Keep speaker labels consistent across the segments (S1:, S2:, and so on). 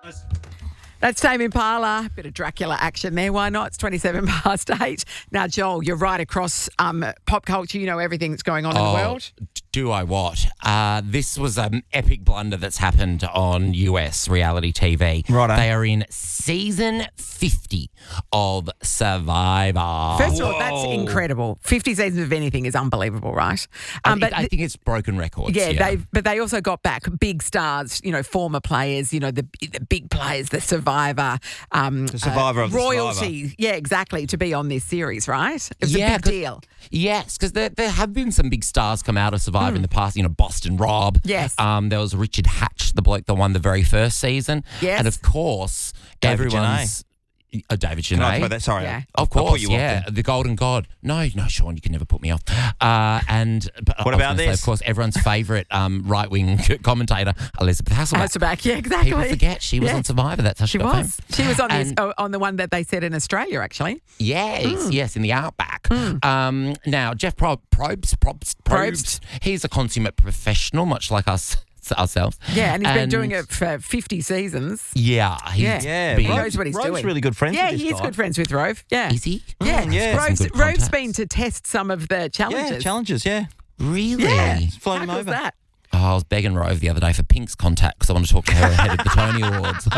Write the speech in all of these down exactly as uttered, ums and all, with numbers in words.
S1: That's Tame Impala. Bit of Dracula action there. Why not? It's twenty-seven past eight. Now, Joel, you're right across um, pop culture. You know everything that's going on in
S2: Oh,
S1: the world.
S2: Do I what? Uh, this was an epic blunder that's happened on U S reality T V.
S3: Righto.
S2: They are in season fifty of Survivor.
S1: First of all, that's incredible. fifty seasons of anything is unbelievable, right?
S2: I,
S1: Um,
S2: think, I think it's broken records.
S1: Yeah,
S2: Yeah,
S1: they but they also got back big stars, you know, former players, you know, the the big players, the Survivor, um,
S3: The Survivor of the
S1: royalty.
S3: Survivor.
S1: Yeah, exactly, to be on this series, right? It was
S2: Yeah,
S1: a big
S2: 'cause-
S1: deal.
S2: Yes, because there, there have been some big stars come out of Survivor in the past. You know, Boston Rob.
S1: Yes.
S2: Um, there was Richard Hatch, the bloke that won the very first season.
S1: Yes.
S2: And of course,
S3: David
S2: everyone's uh, David
S3: Can I
S2: Janae.
S3: throw that? Sorry.
S1: Yeah.
S3: I-
S2: Of
S3: I put
S2: course,
S3: you off
S2: yeah,
S3: then.
S2: the Golden God. No, no, Sean, you can never put me off. Uh, and but
S3: What
S2: I was
S3: about
S2: gonna say,
S3: this?
S2: of course, everyone's favourite um, right-wing commentator, Elizabeth Hasselbeck.
S1: That's back, yeah, exactly.
S2: People forget she was
S1: Yeah.
S2: on Survivor. That's how she,
S1: She
S2: got
S1: was.
S2: famous.
S1: She was on this
S2: And-
S1: oh, on the one that they said in Australia, actually.
S2: Yes, yes, in the Outback. Um, now, Jeff Pro- Probst, Probst, Probst,
S1: Probst.
S2: he's a consummate professional, much like us ourselves.
S1: Yeah, and he's been doing it for fifty seasons.
S2: Yeah, he's
S1: Yeah.
S3: Yeah,
S2: been-
S1: He
S3: Rove-
S1: knows what he's
S3: Rove's
S1: doing.
S3: really good friends
S1: Yeah,
S3: with this
S1: he is
S3: guy.
S1: good friends with Rove. Yeah.
S2: Is he?
S1: Yeah,
S3: Mm, yeah.
S2: Got some
S1: Rove's,
S2: good
S1: Rove's
S2: contacts.
S1: been to test some of the challenges.
S3: Yeah, challenges, yeah.
S2: Really?
S1: Yeah.
S3: Float
S1: How
S3: him
S1: cool's
S3: over.
S1: that?
S2: Oh, I was begging Rove the other day for Pink's contact because I want to talk to her ahead of the Tony Awards.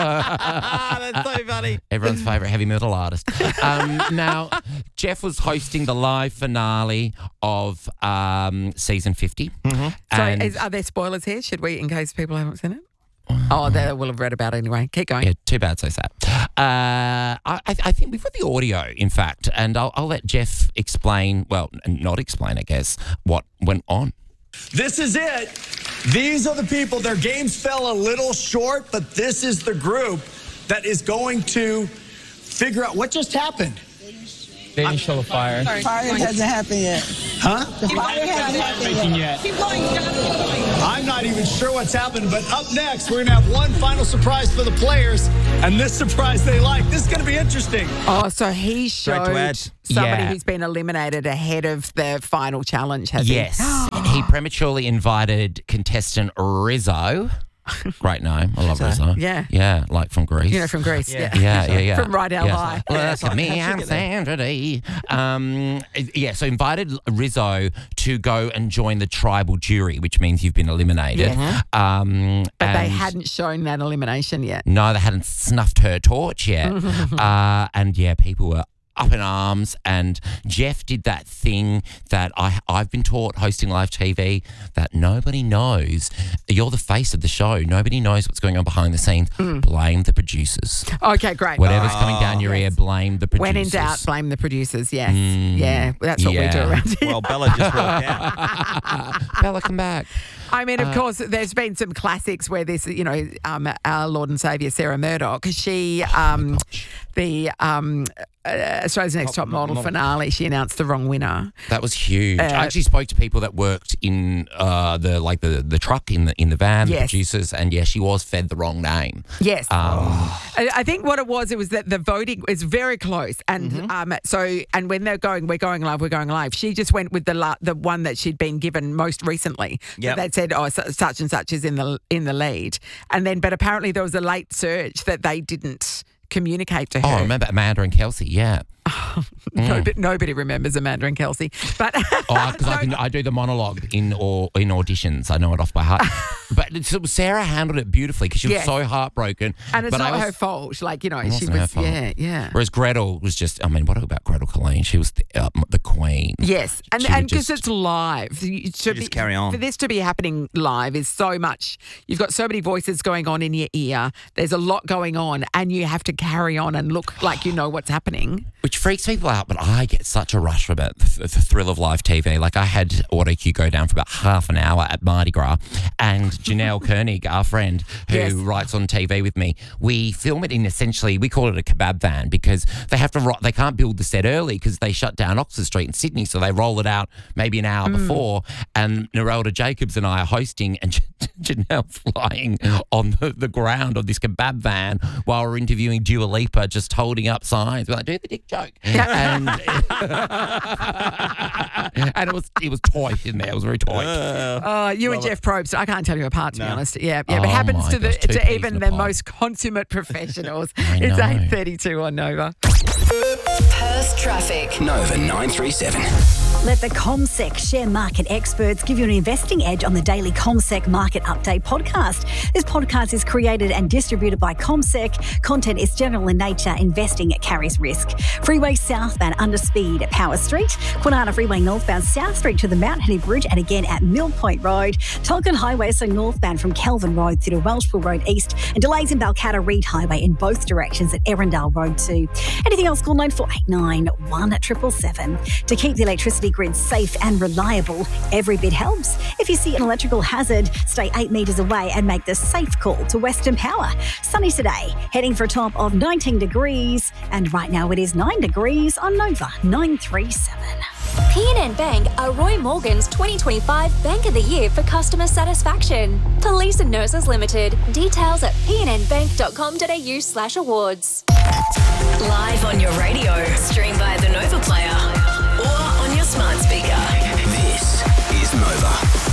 S3: Ah, that's so funny.
S2: Everyone's favourite heavy metal artist. Um, now, Jeff was hosting the live finale of um, season fifty.
S3: Mm-hmm.
S1: So,
S2: And
S1: is, are there spoilers here? Should we, in case people haven't seen it? Oh, they will have read about it anyway. Keep going.
S2: yeah, too bad, so sad. Uh, I, I I think we've got the audio, in fact, and I'll, I'll let Jeff explain, well, not explain, I guess, what went on.
S4: This is it. These are the people. Their games fell a little short, but this is the group that is going to figure out what just happened.
S5: They didn't show the fire.
S6: Fire hasn't happened yet.
S4: Huh?
S6: The fire hasn't happened yet.
S5: yet.
S4: I'm not even sure what's happened, but up next, we're going to have one final surprise for the players, and this surprise they like. This is going to be interesting.
S1: Oh, so he
S3: Great
S1: showed
S3: to add.
S1: somebody
S2: Yeah.
S1: who's been eliminated ahead of the final challenge, has
S2: Yes. He prematurely invited contestant Rizzo. Great name. I love Rizzo.
S1: Yeah.
S2: Yeah, like from Greece.
S1: he? You know, from Greece.
S3: Yeah.
S1: Yeah.
S2: Yeah, yeah, yeah.
S1: From Rydell
S2: yeah.
S1: High.
S2: Look at me,
S3: how'd she
S2: I'm
S3: get there?
S2: Sandra Dee. Um, yeah, so invited Rizzo to go and join the tribal jury, which means you've been eliminated.
S1: Yeah.
S2: Um,
S1: But they
S2: and-
S1: hadn't shown that elimination yet.
S2: No, they hadn't snuffed her torch yet. uh, and yeah, people were up in arms, and Jeff did that thing that I, I've been taught hosting live T V, that nobody knows. You're the face of the show. Nobody knows what's going on behind the scenes. Blame the producers.
S1: Okay, great.
S2: Whatever's coming down your
S1: Yes.
S2: ear, blame the producers.
S1: When in doubt, blame the producers. Yes. yeah, that's what we do
S2: yeah.
S1: around here.
S3: Well, Bella just walked out.
S2: Bella, come back.
S1: I mean, of course, there's been some classics where this, you know, um, our Lord and Saviour Sarah Murdoch, she, um, the um, uh, Australia's Next Top, Model, finale, she announced the wrong winner.
S2: That was huge.
S1: Uh,
S2: I actually spoke to people that worked in uh, the like the, the truck in the in the van, the
S1: Yes.
S2: producers, and yeah, she was fed the wrong name.
S1: Yes.
S2: Um,
S1: I I think what it was, it was that the voting is very close, and
S2: Mm-hmm.
S1: um, so and when they're going, we're going live, we're going live. She just went with the la- the one that she'd been given most recently.
S3: Yep.
S1: So they'd said, oh, su- such and such is in the in the lead, and then but apparently there was a late search that they didn't communicate to her.
S2: oh, I remember Amanda and Kelsey. Yeah.
S1: Nobody, nobody remembers Amanda and Kelsey, but
S2: Oh, because I, can- I do the monologue in or in auditions. I know it off by heart. But it's- Sarah handled it beautifully because she was
S1: Yes.
S2: so heartbroken.
S1: and it's
S2: but I
S1: not
S2: was-
S1: her fault. Like you know,
S2: It
S1: she
S2: wasn't her
S1: was
S2: fault.
S1: yeah, yeah.
S2: Whereas Gretel was just, I mean, what about Gretel Colleen? She was the, uh, the queen.
S1: Yes, and
S2: She would
S1: and because
S2: just-
S1: it's live, you should
S3: just carry on.
S1: For this to be happening live is so much. You've got so many voices going on in your ear. There's a lot going on, and you have to carry on and look like you know what's happening.
S2: Which freaks people out, but I get such a rush from it, the, the thrill of live T V. Like I had auto cue go down for about half an hour at Mardi Gras, and Janelle Koenig, our friend who
S1: Yes.
S2: writes on T V with me, we film it in essentially, we call it a kebab van because they have to, ro- they can't build the set early because they shut down Oxford Street in Sydney, so they roll it out maybe an hour
S1: Mm.
S2: before, and Nerelda Jacobs and I are hosting, and Janelle flying on the, the ground of this kebab van while we're interviewing Dua Lipa, just holding up signs. We're like, do the dick joke. joke. And, and it was it was tight in there. It was very tight.
S3: Uh,
S1: Oh, you and Jeff Probst, I can't tell you apart, to be
S3: No.
S1: honest. Yeah, yeah, but
S2: Oh
S1: it happens
S2: my
S1: to the
S2: gosh, two
S1: to
S2: peas
S1: even
S2: in a
S1: the
S2: pod.
S1: most consummate professionals.
S2: I
S1: It's
S2: know.
S1: eight thirty-two on Nova.
S7: Perth traffic.
S8: Nova nine three seven.
S9: Let the CommSec share market experts give you an investing edge on the daily CommSec Market Update podcast. This podcast is created and distributed by CommSec. Content is general in nature. Investing carries risk. Freeway southbound under speed at Power Street. Kwinana Freeway northbound South Street to the Mount Henry Bridge and again at Mill Point Road. Tolkien Highway so northbound from Kelvin Road through to Welshpool Road East. And delays in Balcatta Reed Highway in both directions at Erindale Road two. Anything else, call nine four eight nine, one seven seven seven. To keep the electricity grid safe and reliable, every bit helps. If you see an electrical hazard, stay eight metres away and make the safe call to Western Power. Sunny today, heading for a top of nineteen degrees, and right now it is nine degrees on Nova nine three seven.
S10: P and N Bank are Roy Morgan's twenty twenty-five Bank of the Year for customer satisfaction. Police and Nurses Limited. Details at p n n bank dot com dot a u slash awards.
S7: Live on your radio. Stream via the Nova Player or on your smart speaker.
S8: This is Nova.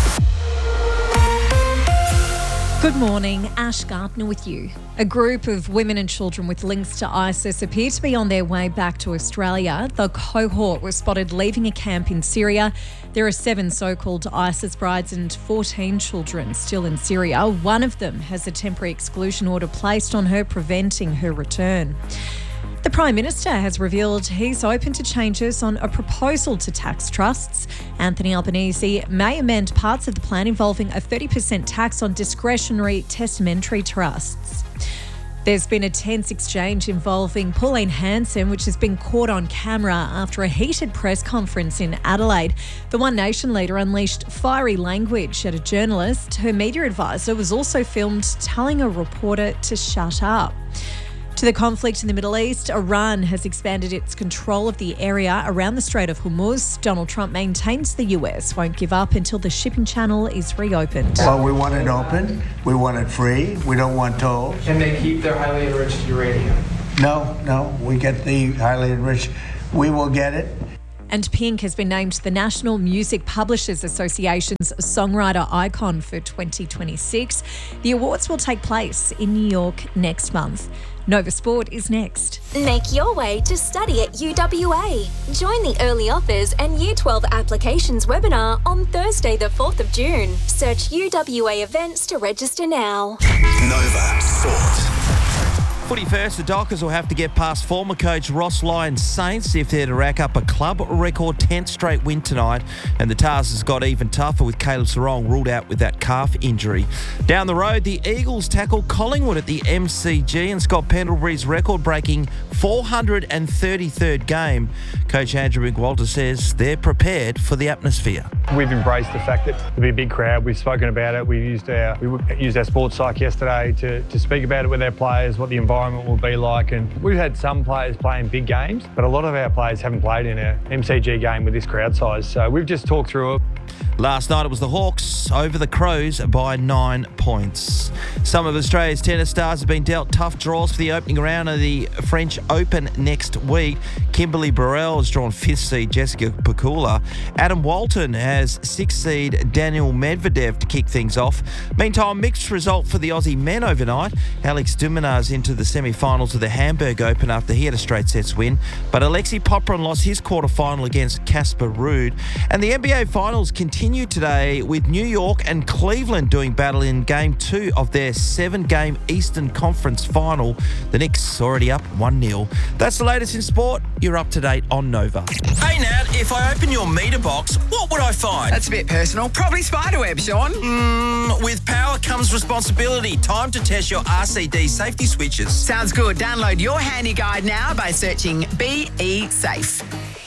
S11: Good morning, Ash Gardner with you. A group of women and children with links to ISIS appear to be on their way back to Australia. The cohort was spotted leaving a camp in Syria. There are seven so-called ISIS brides and fourteen children still in Syria. One of them has a temporary exclusion order placed on her, preventing her return. The Prime Minister has revealed he's open to changes on a proposal to tax trusts. Anthony Albanese may amend parts of the plan involving a thirty percent tax on discretionary testamentary trusts. There's been a tense exchange involving Pauline Hanson, which has been caught on camera after a heated press conference in Adelaide. The One Nation leader unleashed fiery language at a journalist. Her media advisor was also filmed telling a reporter to shut up. To the conflict in the Middle East, Iran has expanded its control of the area around the Strait of Hormuz. Donald Trump maintains the U S won't give up until the shipping channel is reopened.
S12: Well, we want it open. We want it free. We don't want tolls.
S5: Can they keep their highly enriched uranium?
S12: No, no. We get the highly enriched. We will get it.
S11: And Pink has been named the National Music Publishers Association's Songwriter Icon for twenty twenty-six. The awards will take place in New York next month. Nova Sport is next.
S10: Make your way to study at U W A. Join the Early Offers and Year twelve Applications webinar on Thursday the fourth of June. Search U W A events to register now.
S8: Nova Sport.
S3: Footy first, the Dockers will have to get past former coach Ross Lyon's Saints if they're to rack up a club record tenth straight win tonight. And the Tars has got even tougher with Caleb Sarong ruled out with that calf injury. Down the road, the Eagles tackle Collingwood at the M C G and Scott Pendlebury's record-breaking four hundred thirty-third game. Coach Andrew McWalter says they're prepared for the atmosphere.
S13: We've embraced the fact that it'll be a big crowd. We've spoken about it. We used our we used our sports psych yesterday to, to speak about it with our players, what the environment will be like. And we've had some players playing big games, but a lot of our players haven't played in an M C G game with this crowd size. So we've just talked through it.
S3: Last night it was the Hawks over the Crows by nine points. Some of Australia's tennis stars have been dealt tough draws for the opening round of the French Open next week. Kimberly Burrell has drawn fifth seed Jessica Pegula. Adam Walton has sixth seed Daniel Medvedev to kick things off. Meantime, mixed result for the Aussie men overnight. Alex Dumonaz into the semi-finals of the Hamburg Open after he had a straight sets win. But Alexei Popyrin lost his quarter-final against Casper Ruud. And the N B A Finals continue today with New York and Cleveland doing battle in Game two of their seven-game Eastern Conference Final. The Knicks already up one nil. That's the latest in sport. You're up to date on Nova.
S8: Hey Nat, if I open your meter box, what would I find?
S1: That's a bit personal. Probably spiderweb, Sean.
S8: Mm, with power comes responsibility. Time to test your R C D safety switches.
S1: Sounds good. Download your handy guide now by searching B E Safe.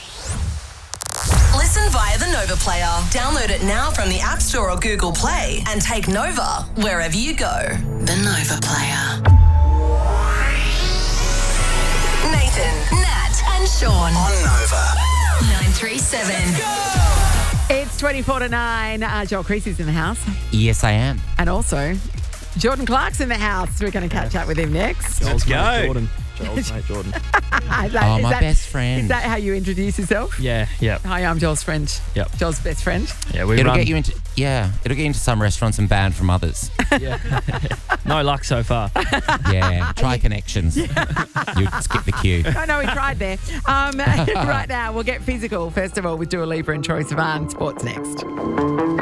S7: Listen via the Nova Player. Download it now from the App Store or Google Play and take Nova wherever you go. The Nova Player. Nathan, Nat and Sean.
S8: On Nova.
S7: nine three seven.
S1: It's twenty-four to nine. Uh, Joel Creasy's in the house.
S2: Yes, I am.
S1: And also, Jordan Clark's in the house. We're going to catch up with him next.
S3: Let's go.
S14: Jordan. Joel's mate Jordan.
S1: Is that-
S2: Oh,
S1: is
S2: my
S1: that-
S2: best friend.
S1: Is that how you introduce yourself?
S14: Yeah, yeah.
S1: Hi, I'm Joel's friend.
S14: Yep.
S1: Joel's best friend.
S14: Yeah, we
S2: It'll
S14: run.
S2: get you into yeah. It'll get you into some restaurants and banned from others.
S14: No luck so far.
S2: Yeah, try connections. You skip the queue.
S1: I know we tried there. Um, right now, we'll get physical, first of all, with Dua Lipa and Troye Sivan. Sports next.